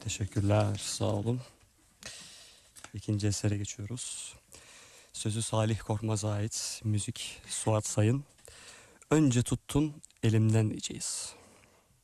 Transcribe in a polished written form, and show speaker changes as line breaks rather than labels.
Teşekkürler, sağ olun. İkinci esere geçiyoruz. Sözü Salih Korkmaz'a ait, müzik Suat Sayın. Önce tuttun elimden diyeceğiz.